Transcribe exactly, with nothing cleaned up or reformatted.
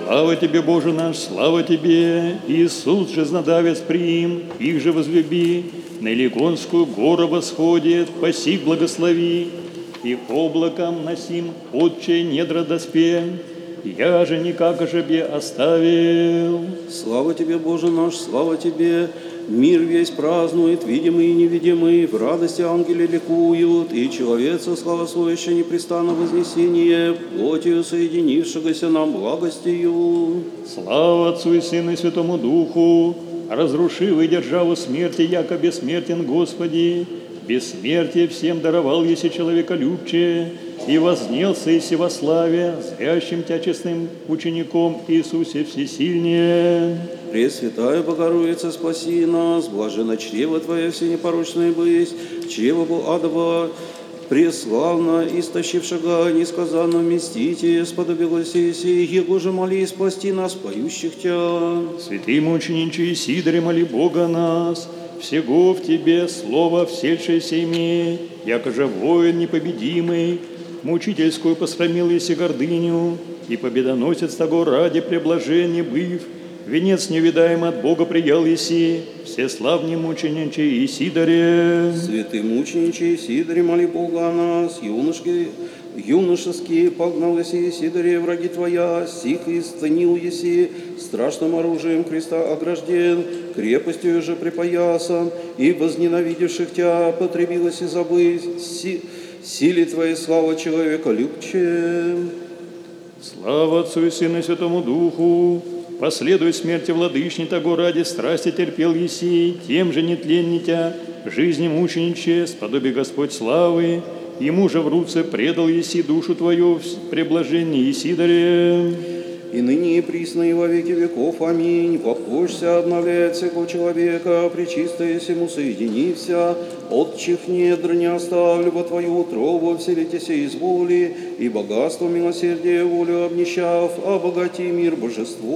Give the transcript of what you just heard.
Слава Тебе, Боже наш, слава Тебе! Иисус, жизнодавец, приим, их же возлюби, на Иликонскую гору восходит, посих благослови, и облаком носим Отче недра доспе, я же никак ожебе оставил. Слава Тебе, Боже наш, слава Тебе! Мир весь празднует, видимый и невидимый, в радости ангели ликуют, и человеца славословящее непрестанно вознесение, плотью соединившегося нам благостью. Слава Отцу и Сыну и Святому Духу, разрушив и державу смерти, яко бессмертен Господи, бессмертие всем даровал, еси человеколюбче, и вознелся еси во славе, зрящим Тя честным учеником Иисусе всесильнее. Пресвятая Богородица, спаси нас, блаженно чрево Твое всенепорочное бысть, чрево был адово, преславно истощившего несказанно вместите, сподобилось еси, его же моли спасти нас, поющих Тя. Святый мучениче Исидоре, моли Бога нас, всего в Тебе слово всельшееся имей, яко же воин непобедимый, мучительскую посрамил еси гордыню, и победоносец того ради преблажения быв, венец невидаемый от Бога приял еси, всеславный мучениче Исидоре. Святый мучениче Исидоре, моли Бога о нас, юношки, юношеские погнал еси Исидоре, враги Твоя, сих истонил еси, страшным оружием креста огражден, крепостью же припоясан, и возненавидевших Тя потребилось и забыть, си, силе Твоей слава человека любче. Слава Отцу и Сыну и Святому Духу, последуй смерти владычни того ради страсти терпел еси, тем же нетленни Тя, жизни мучениче, сподоби Господь славы, ему же в руце предал еси душу Твою в преблажении Исидоре. И ныне и присно и во веки веков. Аминь. Вопошься, обновляет всякого человека, пречистое сему соединився, отчих недр не оставлю во Твою утробу, вселитеся из воли, и богатство милосердия волю обнищав, обогати мир божество.